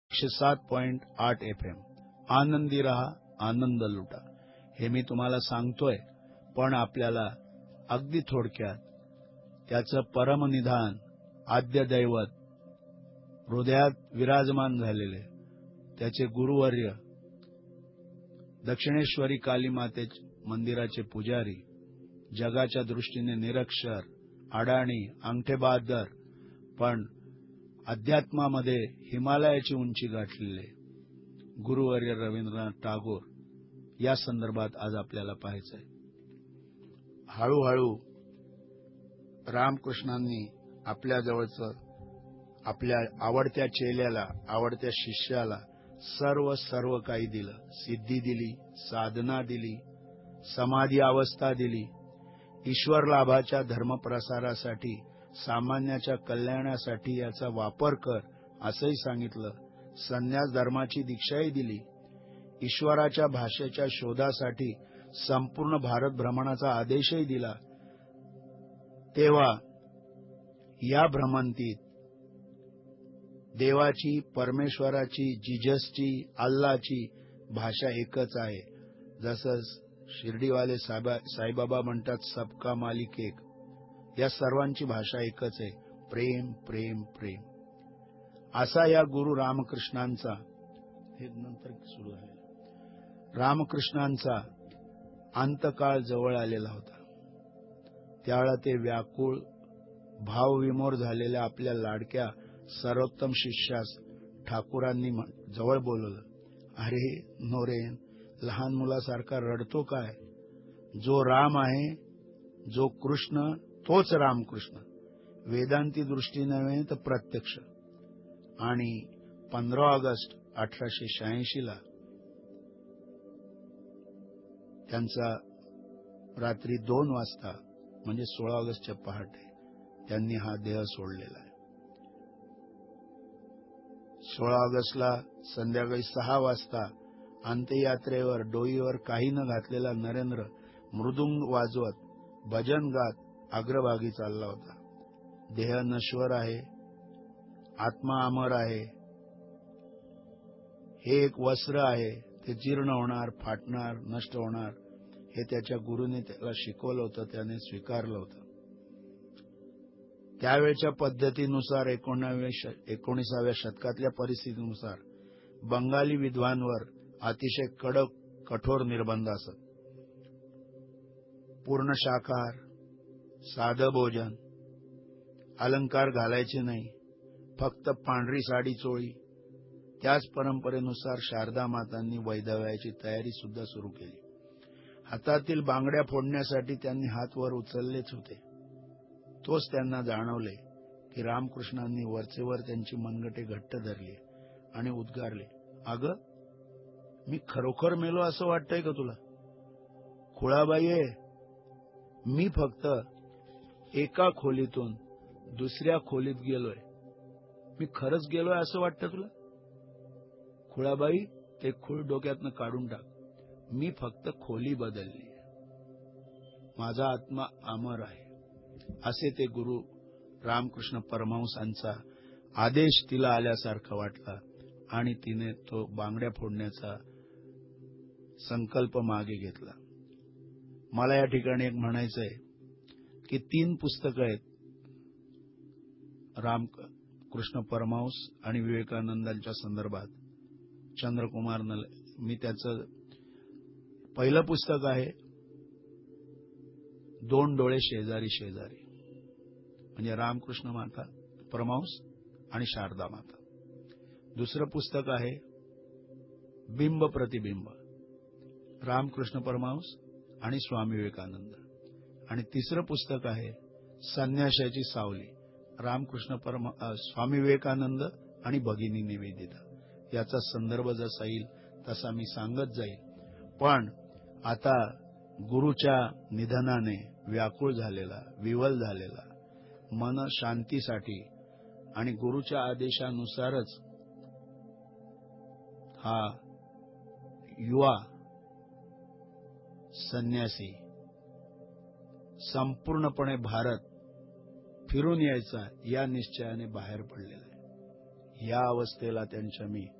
107.8 FM. आनंदी रहा, आनंद लुटा. हे मी तुम्हाला सांगतोय, पण आपल्याला अगदी थोडक्यात त्याचं परमनिधान, आद्य दैवत, हृदयात विराजमान झालेले त्याचे गुरुवर्य, दक्षिणेश्वरी काली माते मंदिराचे पुजारी, जगाच्या दृष्टीने निरक्षर, अडाणी, अंगठेबहाद्दर, पण अध्यात्मामध्ये हिमालयाची उंची गाठलेले गुरुवर्य रवींद्रनाथ टागोर या संदर्भात आज आपल्याला पाहायचंय. हळूहळू रामकृष्णांनी आपल्या जवळचं, आपल्या आवडत्या चेल्याला, आवडत्या शिष्याला सर्व काही दिलं. सिद्धी दिली, साधना दिली, समाधी अवस्था दिली. ईश्वर लाभाच्या धर्मप्रसारासाठी, सामान्याच्या कल्याणासाठी याचा वापर कर असंही सांगितलं. संन्यास धर्माची दीक्षाही दिली. ईश्वराच्या भाषेच्या शोधासाठी संपूर्ण भारत भ्रमणाचा आदेशही दिला. तेव्हा या भ्रमंतीत देवाची, परमेश्वराची, जिजसची, अल्लाची भाषा एकच आहे. जसं शिर्डीवाले साईबाबा म्हणतात, सबका मालिक एक. या सर्वांची भाषा एकच आहे, प्रेम प्रेम प्रेम. असा या गुरु रामकृष्णांचा, हे नंतर सुरू झालेला, रामकृष्णांचा अंतकाळ जवळ आलेला होता. त्यावेळेला ते व्याकुळ, भावविमोर झालेल्या आपल्या लाडक्या सर्वोत्तम शिष्यास ठाकूरांनी जवळ बोलवलं. अरे नोरेन, लहान मुलासारखा रडतो काय? जो राम आहे, जो कृष्ण, तोच रामकृष्ण. वेदांती दृष्टी नव्हे तर प्रत्यक्ष. आणि 15 ऑगस्ट 1886 ला त्यांचा रात्री 2 वाजता म्हणजे 16 ऑगस्टच्या पहाटे त्यांनी हा देह सोडलेला आहे. 16 ऑगस्टला संध्याकाळी 6 वाजता अंत्ययात्रेवर डोईवर काही न घातलेला नरेंद्र मृदुंग वाजवत, भजन गात अग्रभागी चालला होता. देह नश्वर आहे, आत्मा अमर आहे. हे एक वस्त्र आहे, ते जीर्ण होणार, फाटणार, नष्ट होणार. हे त्याच्या गुरुने त्याला शिकवलं होतं, त्याने स्वीकारलं होतं. त्यावेळच्या पद्धतीनुसार 19व्या शतकातल्या परिस्थितीनुसार बंगाली विद्वांवर अतिशय कडक, कठोर निर्बंध असत. पूर्ण शाकाहार, साधं भोजन, अलंकार घालायचे नाही, फक्त पांढरी साडी चोळी. त्याच परंपरेनुसार शारदा मातांनी वैधव्याची तयारी सुद्धा सुरू केली. हातातील बांगड्या फोडण्यासाठी त्यांनी हात वर उचललेच होते. तोच त्यांना जाणवले की रामकृष्णांनी वरचेवर त्यांची मनगटे घट्ट धरली आणि उद्गारले, अगं, मी खरोखर मेलो असं वाटतंय का तुला? खुळाबाई आहे, मी फक्त एका खोलीतून दुसऱ्या खोलीत गेलोय. मी खरंच गेलोय असं वाटतं तुला? खुळाबाई, ते खूळ डोक्यातनं काढून टाक. मी फक्त खोली बदलली. माझा आत्मा अमर आहे. असे ते गुरु रामकृष्ण परमहंसांचा आदेश तिला आल्यासारखा वाटला आणि तिने तो बांगड्या फोडण्याचा संकल्प मागे घेतला. मला या ठिकाणी एक म्हणायचंय की 3 पुस्तकं आहेत रामकृष्ण परमहंस आणि विवेकानंदांच्या संदर्भात. चंद्रकुमार मी त्याचं पहिलं पुस्तक आहे 2 डोळे शेजारी शेजारी, म्हणजे रामकृष्ण माता, परमहंस आणि शारदा माता. दुसरं पुस्तक आहे बिंब प्रतिबिंब, रामकृष्ण परमहंस आणि स्वामी विवेकानंद. आणि तिसरं पुस्तक आहे संन्याशाची सावली, रामकृष्ण स्वामी विवेकानंद आणि भगिनी निवेदिता. याचा संदर्भ जसा येईल तसा मी सांगत जाईल. पण आता गुरुच्या निधनाने व्याकुळ झालेला, विवल झालेला, मन शांतीसाठी आणि गुरुच्या आदेशानुसारच हा युवा संन्यासी संपूर्णपणे भारत फिरून यायचा या निश्चयाने बाहेर पडलेला आहे. या अवस्थेला त्यांच्या मी